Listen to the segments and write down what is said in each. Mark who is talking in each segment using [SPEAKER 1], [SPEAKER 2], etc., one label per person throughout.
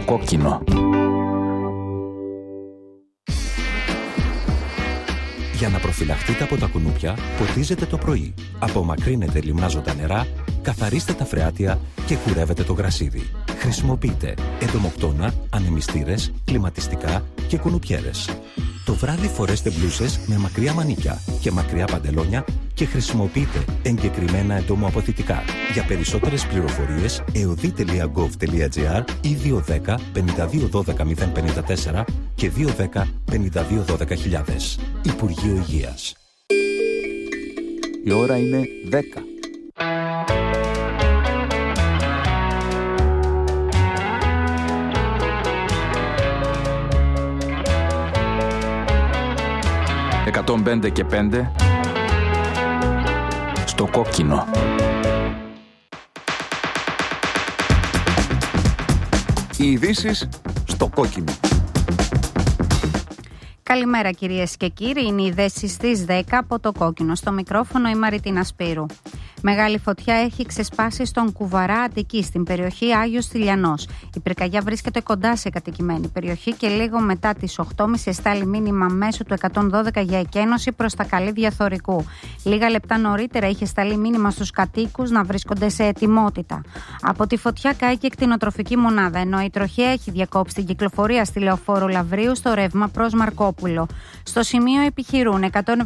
[SPEAKER 1] κόκκινο.
[SPEAKER 2] Για να προφυλαχτείτε από τα κουνούπια, ποτίζετε το πρωί. Απομακρύνετε λιμνάζοντα νερά, καθαρίστε τα φρεάτια και κουρεύετε το γρασίδι. Χρησιμοποιείτε εντομοκτώνα, ανεμιστήρες, κλιματιστικά και κουνουπιέρες. Το βράδυ φορέστε μπλούσες με μακριά μανίκια και μακριά παντελόνια και χρησιμοποιείτε εγκεκριμένα εντομοαποθητικά. Για περισσότερες πληροφορίες, eodi.gov.gr ή 210 52 12 054 και 210 52 12 Υπουργείο Υγείας.
[SPEAKER 1] Η ώρα είναι 10. «105 και 5» στο κόκκινο. Οι ειδήσεις στο κόκκινο.
[SPEAKER 3] Καλημέρα κυρίες και κύριοι, είναι οι ειδήσεις στις 10 από το κόκκινο. Στο μικρόφωνο η Μαριτίνα Σπύρου. Μεγάλη φωτιά έχει ξεσπάσει στον Κουβαρά Αττική, στην περιοχή Άγιος Θηλιανός. Η πυρκαγιά βρίσκεται κοντά σε κατοικημένη περιοχή και λίγο μετά τις 8.30 εστάλει μήνυμα μέσω του 112 για εκένωση προς τα καλύδια Θωρικού. Λίγα λεπτά νωρίτερα είχε σταλεί μήνυμα στους κατοίκους να βρίσκονται σε ετοιμότητα. Από τη φωτιά κάηκε κτηνοτροφική μονάδα, ενώ η τροχέα έχει διακόψει την κυκλοφορία στη Λεωφόρο Λαβρίου στο ρεύμα προς Μαρκόπουλο. Στο σημείο επιχειρούν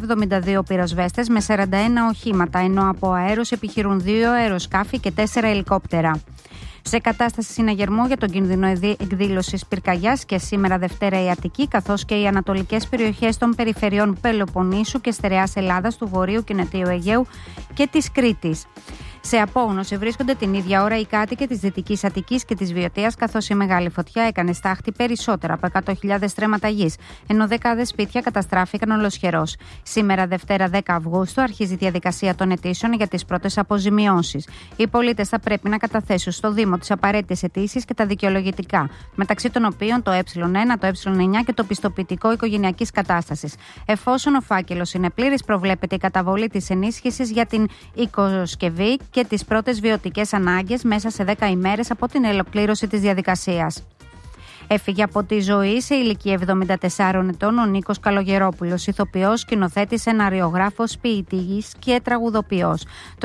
[SPEAKER 3] 172 πυροσβέστες με 41 οχήματα, ενώ από αέρος επιχειρούν 2 αεροσκάφη και 4 ελικόπτερα. Σε κατάσταση συναγερμού για τον κίνδυνο εκδήλωσης πυρκαγιάς και σήμερα Δευτέρα η Αττική, καθώς και οι ανατολικές περιοχές των περιφερειών Πελοποννήσου και Στερεάς Ελλάδας, του Βορείου και Νοτιού Αιγαίου και της Κρήτης. Σε απόγνωση βρίσκονται την ίδια ώρα οι κάτοικοι της Δυτικής Αττικής και της Βιωτίας, καθώς η μεγάλη φωτιά έκανε στάχτη περισσότερα από 100.000 στρέμματα γης, ενώ δεκάδες σπίτια καταστράφηκαν ολοσχερώς. Σήμερα, Δευτέρα 10 Αυγούστου, αρχίζει η διαδικασία των αιτήσεων για τις πρώτες αποζημιώσεις. Οι πολίτες θα πρέπει να καταθέσουν στο Δήμο τις απαραίτητες αιτήσεις και τα δικαιολογητικά, μεταξύ των οποίων το Ε1, το Ε9 και το πιστοποιητικό οικογενειακής κατάστασης. Εφόσον ο φάκελος είναι πλήρης, προβλέπεται η καταβολή της ενίσχυσης για την οικοσκευή και τις πρώτες βιωτικές ανάγκες μέσα σε 10 ημέρες από την ολοκλήρωση της διαδικασίας. Έφυγε από τη ζωή σε ηλικία 74 ετών ο Νίκος Καλογερόπουλος, ηθοποιός, σκηνοθέτης, σεναριογράφος, ποιητής και τραγουδοποιός. Το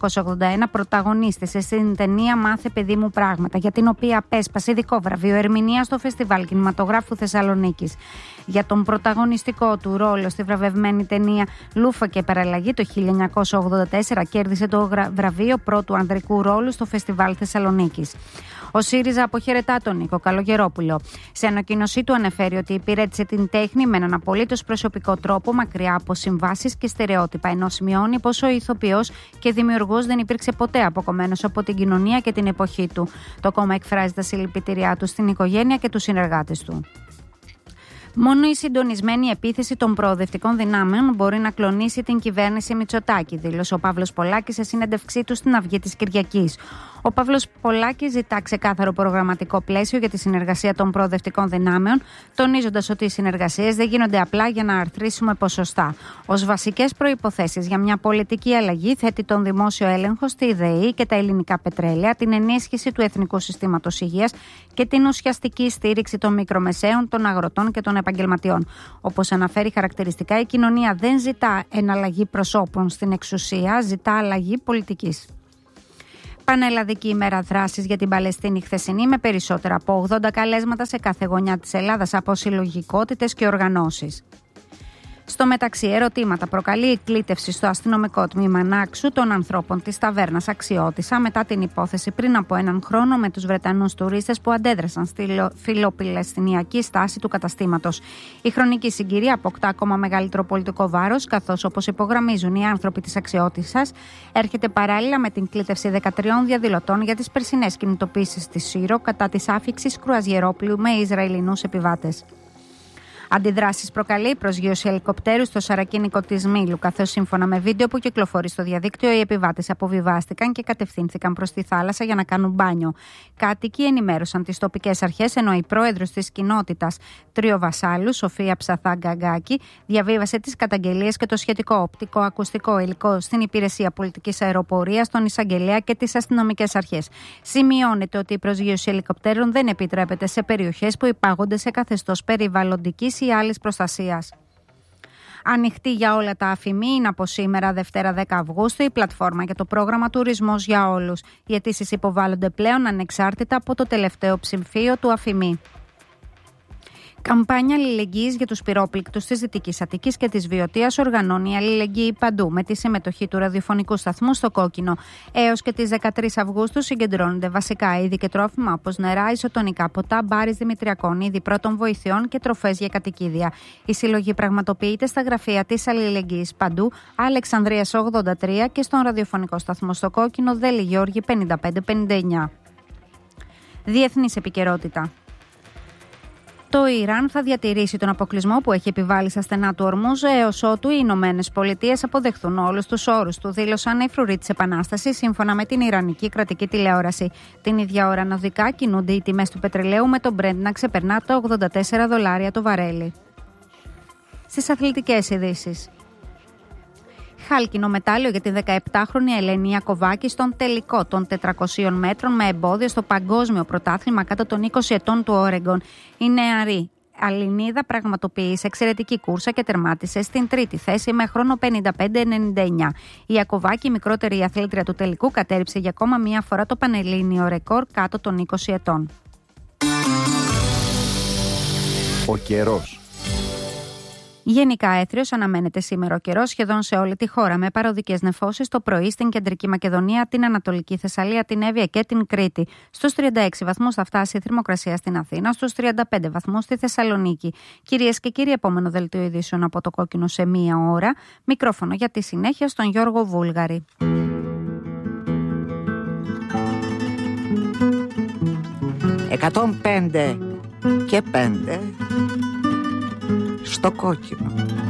[SPEAKER 3] 1981 πρωταγωνίστησε στην ταινία «Μάθε παιδί μου πράγματα», για την οποία απέσπασε ειδικό βραβείο ερμηνείας στο Φεστιβάλ Κινηματογράφου Θεσσαλονίκης. Για τον πρωταγωνιστικό του ρόλο στη βραβευμένη ταινία «Λούφα και Παραλλαγή» το 1984 κέρδισε το βραβείο πρώτου ανδρικού ρόλου στο Φεστιβάλ Θεσσαλονίκης. Ο ΣΥΡΙΖΑ αποχαιρετά τον Νίκο Καλογερόπουλο. Σε ανακοίνωσή του αναφέρει ότι υπηρέτησε την τέχνη με έναν απολύτως προσωπικό τρόπο, μακριά από συμβάσεις και στερεότυπα, ενώ σημειώνει πως ο ηθοποιός και δημιουργός δεν υπήρξε ποτέ αποκομμένος από την κοινωνία και την εποχή του. Το κόμμα εκφράζει τα συλληπιτήριά του στην οικογένεια και τους συνεργάτες του. Μόνο η συντονισμένη επίθεση των προοδευτικών δυνάμεων μπορεί να κλονίσει την κυβέρνηση Μητσοτάκη, δήλωσε ο Παύλος Πολάκης σε συνέντευξή του στην Αυγή της Κυριακής. Ο Παύλος Πολάκης ζητά ξεκάθαρο προγραμματικό πλαίσιο για τη συνεργασία των προοδευτικών δυνάμεων, τονίζοντας ότι οι συνεργασίες δεν γίνονται απλά για να αρθρίσουμε ποσοστά. Ως βασικές προϋποθέσεις για μια πολιτική αλλαγή θέτει τον δημόσιο έλεγχο στη ΔΕΗ και τα ελληνικά πετρέλαια, την ενίσχυση του Εθνικού Συστήματος Υγείας και την ουσιαστική στήριξη των μικρομεσαίων, των αγροτών και των επαγγελματιών. Όπως αναφέρει χαρακτηριστικά, η κοινωνία δεν ζητά εναλλαγή προσώπων στην εξουσία, ζητά αλλαγή πολιτικής. Πανελλαδική ημέρα δράσης για την Παλαιστίνη χθεσινή, με περισσότερα από 80 καλέσματα σε κάθε γωνιά της Ελλάδας από συλλογικότητες και οργανώσεις. Στο μεταξύ, ερωτήματα προκαλεί η κλήτευση στο αστυνομικό τμήμα Νάξου των ανθρώπων της ταβέρνας Αξιώτισσα μετά την υπόθεση πριν από έναν χρόνο με τους Βρετανούς τουρίστες που αντέδρασαν στη φιλοπαλαιστινιακή στάση του καταστήματος. Η χρονική συγκυρία αποκτά ακόμα μεγαλύτερο πολιτικό βάρος, καθώς, όπως υπογραμμίζουν οι άνθρωποι της Αξιώτισσας, έρχεται παράλληλα με την κλήτευση 13 διαδηλωτών για τις περσινές κινητοποίησεις στη Σύρο κατά της άφιξης κρουαζιερόπλου με Ισραηλινούς επιβάτες. Αντιδράσεις προκαλεί η προσγείωση ελικοπτέρου στο σαρακίνικο της Μήλου, καθώς σύμφωνα με βίντεο που κυκλοφορεί στο διαδίκτυο, οι επιβάτες αποβιβάστηκαν και κατευθύνθηκαν προς τη θάλασσα για να κάνουν μπάνιο. Κάτοικοι ενημέρωσαν τις τοπικές αρχές, ενώ η πρόεδρος της κοινότητας Τριοβασάλου, Σοφία Ψαθά-Γκαγκάκη, διαβίβασε τις καταγγελίες και το σχετικό οπτικό-ακουστικό υλικό στην Υπηρεσία Πολιτικής Αεροπορίας, τον Εισαγγελέα και τις αστυνομικές αρχές. Σημειώνεται ότι η προσγείωση ελικοπτέρων δεν επιτρέπεται σε περιοχές που υπάγονται σε καθεστώς περιβαλλοντικής ή άλλης προστασίας. Ανοιχτή για όλα τα αφημί είναι από σήμερα, Δευτέρα 10 Αυγούστου, η πλατφόρμα για το πρόγραμμα Τουρισμός για Όλους. Οι αιτήσεις υποβάλλονται πλέον ανεξάρτητα από το τελευταίο ψηφίο του αφημί. Καμπάνια αλληλεγγύης για τους πυρόπληκτους της Δυτικής Αττικής και της Βιωτίας οργανώνει αλληλεγγύη παντού, με τη συμμετοχή του ραδιοφωνικού σταθμού στο Κόκκινο. Έως και τις 13 Αυγούστου συγκεντρώνονται βασικά είδη και τρόφιμα όπως νερά, ισοτονικά ποτά, μπάρις δημητριακών, είδη πρώτων βοηθειών και τροφές για κατοικίδια. Η συλλογή πραγματοποιείται στα γραφεία της αλληλεγγύης παντού, Αλεξανδρίας 83 και στον ραδιοφωνικό σταθμό στο Κόκκινο, Δέλη Γιώργη 5559. Διεθνής επικαιρότητα. Το Ιράν θα διατηρήσει τον αποκλεισμό που έχει επιβάλει στα στενά του Ορμούζ έως ότου οι Ηνωμένες Πολιτείες αποδεχθούν όλους τους όρους του, δήλωσαν οι φρουροί της Επανάστασης, σύμφωνα με την Ιρανική κρατική τηλεόραση. Την ίδια ώρα ανωδικά κινούνται οι τιμές του πετρελαίου, με το Brent να ξεπερνά τα $84 το βαρέλι. Στις αθλητικές ειδήσεις. Χάλκινο μετάλλιο για τη 17χρονη Ελένη Ιακωβάκη στον τελικό των 400 μέτρων με εμπόδιο στο παγκόσμιο πρωτάθλημα κάτω των 20 ετών του Όρεγκον. Η νεαρή Αλληνίδα πραγματοποίησε εξαιρετική κούρσα και τερμάτισε στην τρίτη θέση με χρόνο 55-99. Η Ιακωβάκη, η μικρότερη αθλήτρια του τελικού, κατέρριψε για ακόμα μία φορά το πανελλήνιο ρεκόρ κάτω των 20 ετών.
[SPEAKER 1] Ο καιρός.
[SPEAKER 3] Γενικά έθριος αναμένεται σήμερα ο καιρός σχεδόν σε όλη τη χώρα, με παροδικές νεφώσεις το πρωί στην Κεντρική Μακεδονία, την Ανατολική Θεσσαλία, την Εύβοια και την Κρήτη. Στους 36 βαθμούς θα φτάσει η θερμοκρασία στην Αθήνα, στους 35 βαθμούς στη Θεσσαλονίκη. Κυρίες και κύριοι, επόμενο δελτίο ειδήσεων από το Κόκκινο σε μία ώρα. Μικρόφωνο για τη συνέχεια στον Γιώργο Βούλγαρη.
[SPEAKER 4] 105 και 5 στο Κόκκινο.